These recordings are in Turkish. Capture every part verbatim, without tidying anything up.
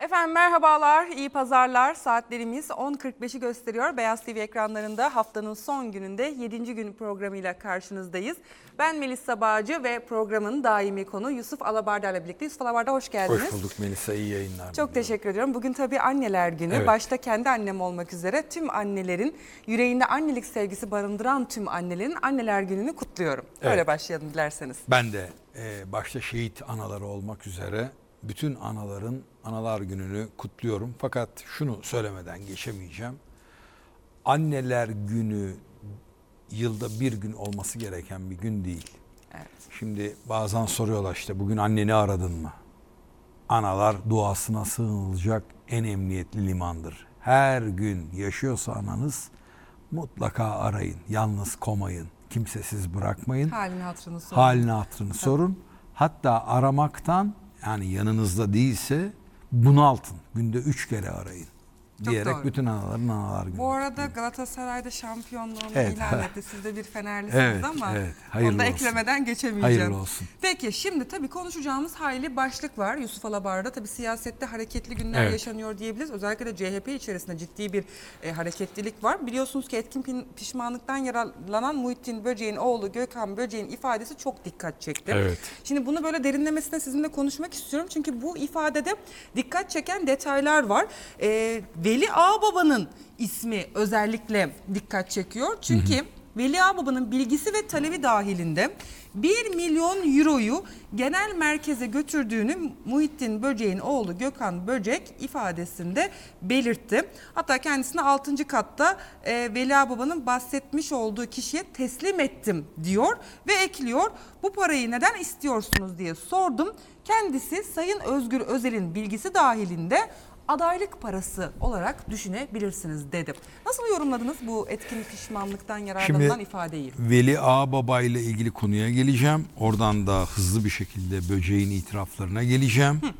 Efendim merhabalar, iyi pazarlar. Saatlerimiz on kırk beşi gösteriyor. Beyaz T V ekranlarında haftanın son gününde yedinci gün programıyla karşınızdayız. Ben Melisa Bağcı ve programın daimi konu Yusuf Alabarda ile birlikte. Yusuf Alabarda hoş geldiniz. Hoş bulduk Melisa, iyi yayınlar. Çok diliyorum. teşekkür ediyorum. Bugün tabii anneler günü. Evet. Başta kendi annem olmak üzere tüm annelerin, yüreğinde annelik sevgisi barındıran tüm annelerin anneler gününü kutluyorum. Evet. Öyle başlayalım dilerseniz. Ben de e, başta şehit anaları olmak üzere bütün anaların analar gününü kutluyorum. Fakat şunu söylemeden geçemeyeceğim. Anneler günü yılda bir gün olması gereken bir gün değil. Evet. Şimdi bazen soruyorlar işte bugün anneni aradın mı? Analar duasına sığınılacak en emniyetli limandır. Her gün yaşıyorsa ananız mutlaka arayın. Yalnız komayın. Kimsesiz bırakmayın. Halini hatırını sorun. Halini hatırını sorun. Hatta aramaktan, yani yanınızda değilse bunaltın. Günde üç kere arayın. Çok Diyerek doğru. bütün anaların analar günü. Bu arada Galatasaray'da şampiyonluğunu Evet. ilan etti. Siz de bir Fenerlisiniz Evet, ama evet. onu Hayırlı da olsun. eklemeden geçemeyeceğim. Hayırlı olsun. Peki şimdi tabii konuşacağımız hayli başlık var. Yusuf Alabar'da tabii siyasette hareketli günler Evet. yaşanıyor diyebiliriz. Özellikle de C H P içerisinde ciddi bir e, hareketlilik var. Biliyorsunuz ki etkin pin- pişmanlıktan yararlanan Muhittin Böcek'in oğlu Gökhan Böcek'in ifadesi çok dikkat çekti. Evet. Şimdi bunu böyle derinlemesine sizinle konuşmak istiyorum. Çünkü bu ifadede dikkat çeken detaylar var. E, Veli Ağbaba'nın ismi özellikle dikkat çekiyor. Çünkü hı hı. Veli Ağbaba'nın bilgisi ve talebi dahilinde bir milyon euroyu genel merkeze götürdüğünü Muhittin Böcek'in oğlu Gökhan Böcek ifadesinde belirtti. Hatta kendisine altıncı katta e, Veli Ağbaba'nın bahsetmiş olduğu kişiye teslim ettim diyor ve ekliyor. Bu parayı neden istiyorsunuz diye sordum. Kendisi Sayın Özgür Özel'in bilgisi dahilinde adaylık parası olarak düşünebilirsiniz dedim. Nasıl yorumladınız bu etkin pişmanlıktan yararlanılan Şimdi, ifadeyi? Veli Ağbaba ile ilgili konuya geleceğim. Oradan da hızlı bir şekilde Böcek'in itiraflarına geleceğim. Hı.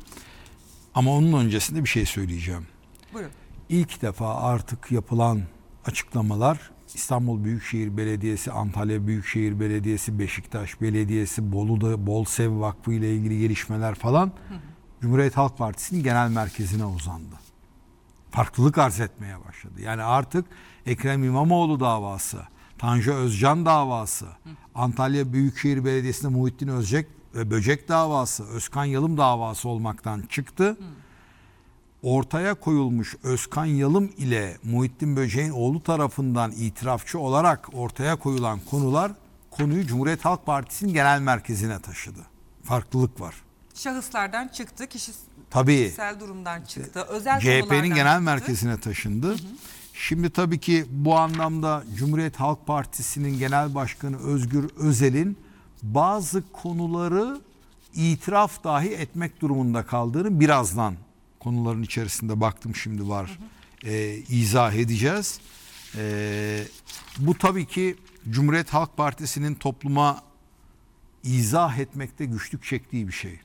Ama onun öncesinde bir şey söyleyeceğim. Buyurun. İlk defa artık yapılan açıklamalar İstanbul Büyükşehir Belediyesi, Antalya Büyükşehir Belediyesi, Beşiktaş Belediyesi, Bolu'da Bolsev Vakfı ile ilgili gelişmeler falan... Hı hı. Cumhuriyet Halk Partisi'nin genel merkezine uzandı. Farklılık arz etmeye başladı. Yani artık Ekrem İmamoğlu davası, Tanju Özcan davası, Hı. Antalya Büyükşehir Belediyesi'nde Muhittin Özcek ve Böcek davası, Özkan Yalım davası olmaktan çıktı. Hı. Ortaya koyulmuş Özkan Yalım ile Muhittin Böcek'in oğlu tarafından itirafçı olarak ortaya koyulan konular konuyu Cumhuriyet Halk Partisi'nin genel merkezine taşıdı. Farklılık var. Şahıslardan çıktı, kişisel tabii, durumdan çıktı, özel C H P'nin genel çıktı. merkezine taşındı. Hı hı. Şimdi tabii ki bu anlamda Cumhuriyet Halk Partisi'nin Genel Başkanı Özgür Özel'in bazı konuları itiraf dahi etmek durumunda kaldığını birazdan konuların içerisinde baktım şimdi var. Hı hı. E, izah edeceğiz. E, bu tabii ki Cumhuriyet Halk Partisi'nin topluma izah etmekte güçlük çektiği bir şey.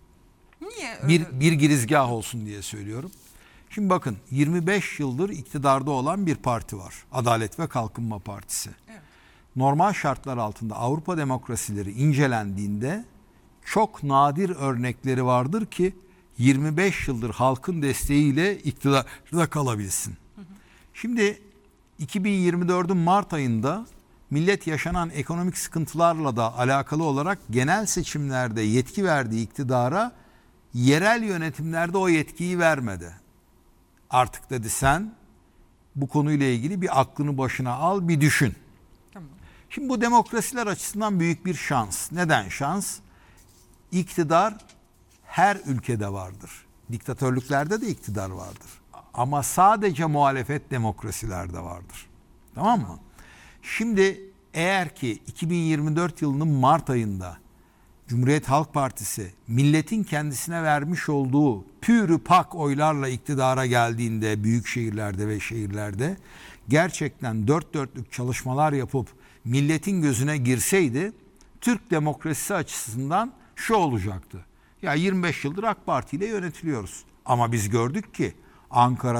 Niye? Bir, bir girizgah olsun diye söylüyorum. Şimdi bakın yirmi beş yıldır iktidarda olan bir parti var. Adalet ve Kalkınma Partisi. Evet. Normal şartlar altında Avrupa demokrasileri incelendiğinde çok nadir örnekleri vardır ki yirmi beş yıldır halkın desteğiyle iktidarda kalabilsin. Hı hı. Şimdi iki bin yirmi dördün Mart ayında millet yaşanan ekonomik sıkıntılarla da alakalı olarak genel seçimlerde yetki verdiği iktidara yerel yönetimlerde o yetkiyi vermedi. Artık dedi sen bu konuyla ilgili bir aklını başına al, bir düşün. Tamam. Şimdi bu demokrasiler açısından büyük bir şans. Neden şans? İktidar her ülkede vardır. Diktatörlüklerde de iktidar vardır. Ama sadece muhalefet demokrasilerde vardır. Tamam mı? Şimdi eğer ki iki bin yirmi dört yılının Mart ayında Cumhuriyet Halk Partisi milletin kendisine vermiş olduğu pürü pak oylarla iktidara geldiğinde büyük şehirlerde ve şehirlerde gerçekten dört dörtlük çalışmalar yapıp milletin gözüne girseydi Türk demokrasisi açısından şu olacaktı. Ya yirmi beş yıldır AK Parti ile yönetiliyoruz. Ama biz gördük ki Ankara